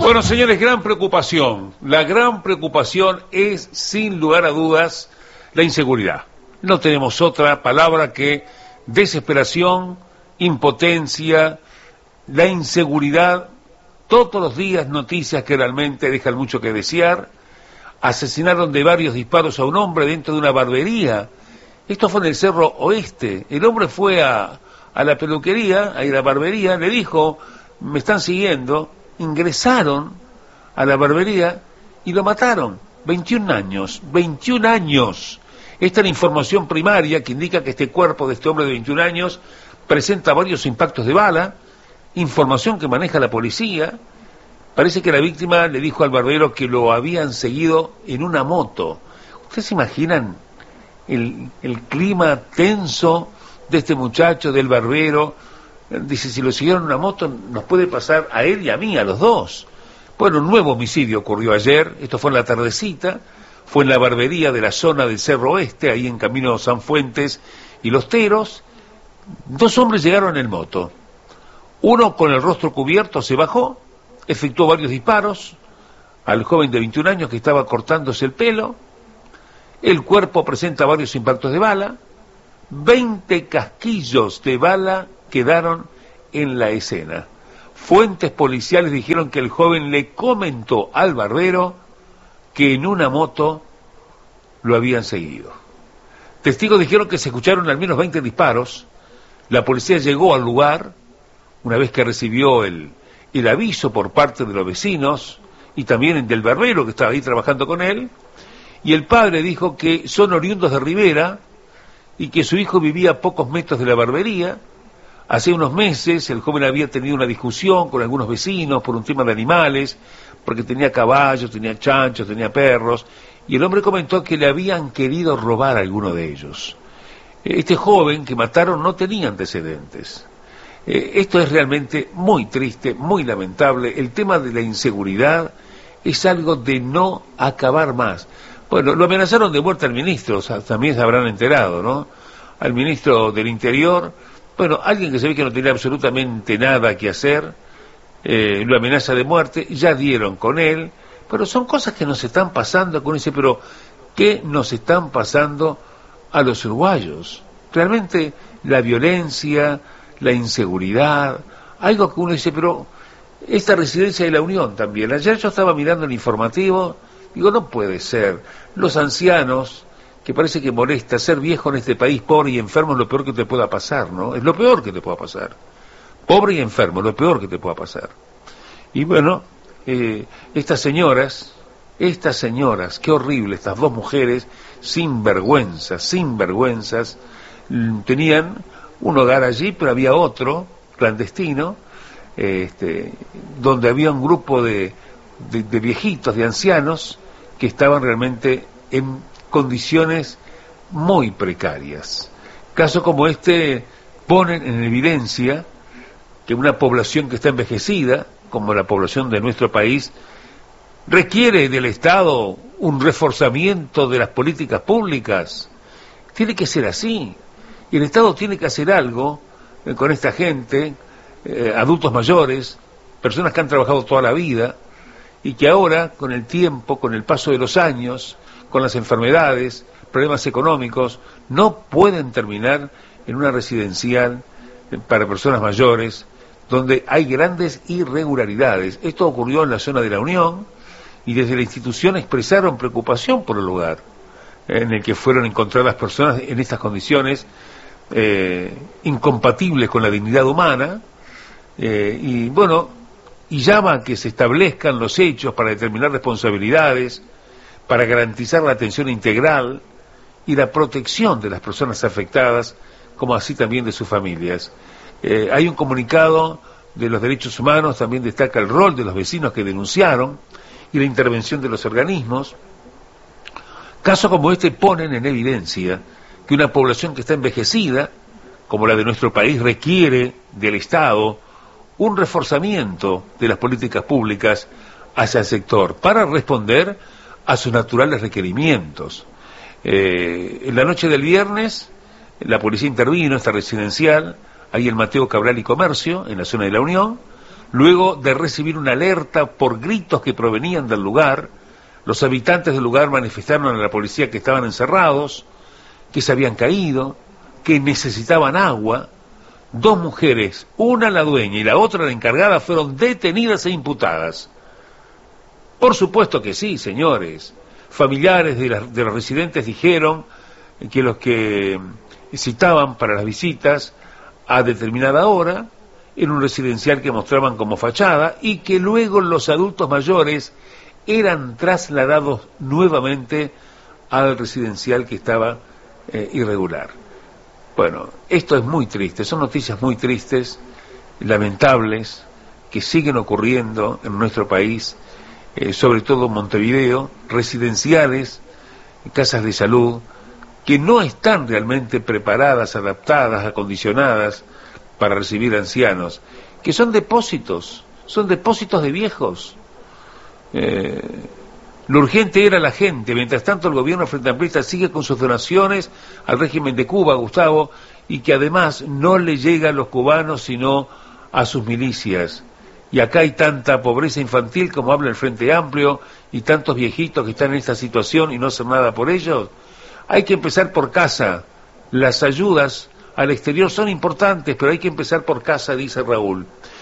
Bueno, señores, gran preocupación. La gran preocupación es, sin lugar a dudas, la inseguridad. No tenemos otra palabra que desesperación, impotencia, la inseguridad. Todos los días noticias que realmente dejan mucho que desear. Asesinaron de varios disparos a un hombre dentro de una barbería. Esto fue en el Cerro Oeste. El hombre fue a la peluquería, a ir a la barbería, le dijo, me están siguiendo. Ingresaron a la barbería y lo mataron. 21 años, 21 años. Esta es la información primaria que indica que este cuerpo de este hombre de 21 años presenta varios impactos de bala, información que maneja la policía. Parece que la víctima le dijo al barbero que lo habían seguido en una moto. ¿Ustedes se imaginan el clima tenso de este muchacho, del barbero? Dice, si lo siguieron en una moto, nos puede pasar a él y a mí, a los dos. Bueno, un nuevo homicidio ocurrió ayer, esto fue en la tardecita, fue en la barbería de la zona del Cerro Oeste, ahí en Camino San Fuentes y Los Teros. Dos hombres llegaron en moto. Uno con el rostro cubierto se bajó, efectuó varios disparos al joven de 21 años que estaba cortándose el pelo. El cuerpo presenta varios impactos de bala, 20 casquillos de bala quedaron en la escena. Fuentes policiales dijeron que el joven le comentó al barbero que en una moto lo habían seguido. Testigos dijeron que se escucharon al menos 20 disparos. La policía llegó al lugar una vez que recibió el aviso por parte de los vecinos y también del barbero que estaba ahí trabajando con él, y el padre dijo que son oriundos de Rivera y que su hijo vivía a pocos metros de la barbería. Hace unos meses el joven había tenido una discusión con algunos vecinos por un tema de animales, porque tenía caballos, tenía chanchos, tenía perros, y el hombre comentó que le habían querido robar a alguno de ellos. Este joven que mataron no tenía antecedentes. Esto es realmente muy triste, muy lamentable. El tema de la inseguridad es algo de no acabar más. Bueno, lo amenazaron de muerte al ministro, o sea, también se habrán enterado, ¿no? Al ministro del Interior. Bueno, alguien que se ve que no tenía absolutamente nada que hacer, lo amenaza de muerte, ya dieron con él, pero son cosas que nos están pasando, con ese, pero ¿qué nos están pasando a los uruguayos? Realmente la violencia, la inseguridad, algo que uno dice, pero esta residencia de la Unión también. Ayer yo estaba mirando el informativo, digo, no puede ser, los ancianos, que parece que molesta, ser viejo en este país, pobre y enfermo, es lo peor que te pueda pasar, ¿no? Es lo peor que te pueda pasar. Pobre y enfermo, lo peor que te pueda pasar. Y bueno, estas señoras, qué horrible, estas dos mujeres, sinvergüenzas, tenían un hogar allí, pero había otro, clandestino, donde había un grupo de viejitos, de ancianos, que estaban realmente en condiciones muy precarias. Casos como este ponen en evidencia que una población que está envejecida, como la población de nuestro país, requiere del Estado un reforzamiento de las políticas públicas. Tiene que ser así. Y el Estado tiene que hacer algo con esta gente, adultos mayores, personas que han trabajado toda la vida y que ahora, con el tiempo, con el paso de los años, con las enfermedades, problemas económicos, no pueden terminar en una residencial para personas mayores, donde hay grandes irregularidades. Esto ocurrió en la zona de la Unión, y desde la institución expresaron preocupación por el lugar en el que fueron encontradas personas en estas condiciones incompatibles con la dignidad humana, y bueno, y llama a que se establezcan los hechos para determinar responsabilidades, para garantizar la atención integral y la protección de las personas afectadas, como así también de sus familias. Hay un comunicado de los derechos humanos, también destaca el rol de los vecinos que denunciaron y la intervención de los organismos. Casos como este ponen en evidencia que una población que está envejecida, como la de nuestro país, requiere del Estado un reforzamiento de las políticas públicas hacia el sector para responder a sus naturales requerimientos. En la noche del viernes, la policía intervino en esta residencial, ahí en Mateo Cabral y Comercio, en la zona de la Unión, Luego de recibir una alerta por gritos que provenían del lugar, los habitantes del lugar manifestaron a la policía que estaban encerrados, que se habían caído, que necesitaban agua. 2 mujeres, una la dueña y la otra la encargada, fueron detenidas e imputadas. Por supuesto que sí, señores. Familiares de los residentes dijeron que los que citaban para las visitas a determinada hora en un residencial que mostraban como fachada, y que luego los adultos mayores eran trasladados nuevamente al residencial que estaba irregular. Bueno, esto es muy triste, son noticias muy tristes, lamentables, que siguen ocurriendo en nuestro país, sobre todo en Montevideo, residenciales, casas de salud, que no están realmente preparadas, adaptadas, acondicionadas para recibir ancianos, que son depósitos de viejos. Lo urgente era la gente. Mientras tanto el gobierno frente amplista sigue con sus donaciones al régimen de Cuba, Gustavo, y que además no le llega a los cubanos sino a sus milicias. Y acá hay tanta pobreza infantil como habla el Frente Amplio, y tantos viejitos que están en esta situación y no hacen nada por ellos. Hay que empezar por casa. Las ayudas al exterior son importantes, pero hay que empezar por casa, dice Raúl.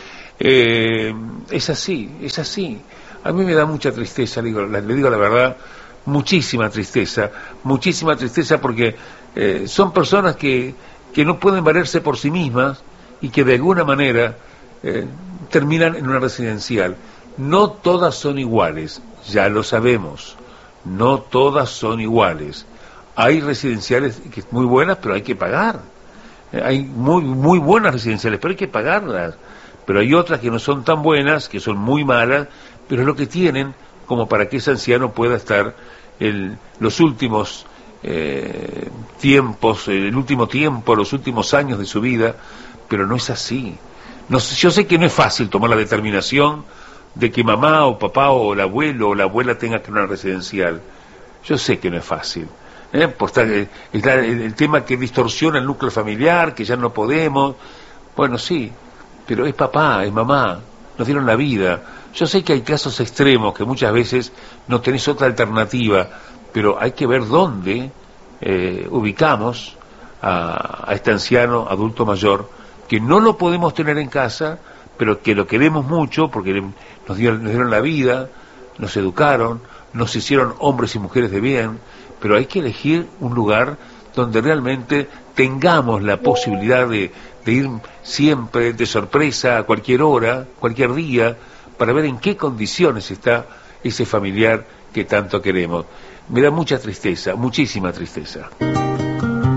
Es así. A mí me da mucha tristeza, le digo la verdad, muchísima tristeza porque son personas que no pueden valerse por sí mismas y que de alguna manera terminan en una residencial. No todas son iguales, ya lo sabemos, no todas son iguales. Hay residenciales que muy buenas, pero hay que pagar. Hay muy buenas residenciales, pero hay que pagarlas. Pero hay otras que no son tan buenas, que son muy malas, pero es lo que tienen como para que ese anciano pueda estar los últimos tiempos, el último tiempo, los últimos años de su vida, pero no es así. No, yo sé que no es fácil tomar la determinación de que mamá o papá o el abuelo o la abuela tenga que ir a una residencial. Yo sé que no es fácil. Está el tema que distorsiona el núcleo familiar, que ya no podemos. Bueno, sí, pero es papá, es mamá, nos dieron la vida. Yo sé que hay casos extremos que muchas veces no tenés otra alternativa, pero hay que ver dónde ubicamos a este anciano adulto mayor, que no lo podemos tener en casa, pero que lo queremos mucho porque nos dieron la vida, nos educaron, nos hicieron hombres y mujeres de bien, pero hay que elegir un lugar donde realmente tengamos la posibilidad de ir siempre de sorpresa, a cualquier hora, cualquier día, para ver en qué condiciones está ese familiar que tanto queremos. Me da mucha tristeza, muchísima tristeza.